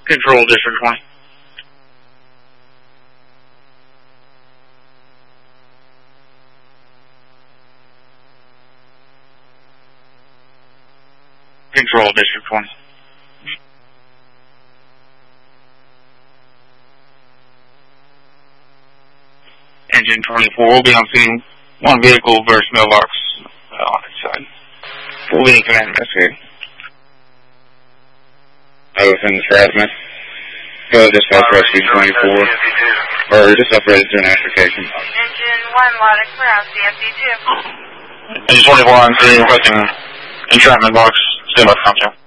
Control District 20. Control District 20. Engine 24 will be on scene. One vehicle versus mailbox on its side. We'll be in command investigating. Within the Strasman. Go dispatch rescue 24. Or just upgraded to an application. Engine 1, lot of clearance, CFD 2. Engine 24 on scene, requesting entrapment box. Stand by for contact.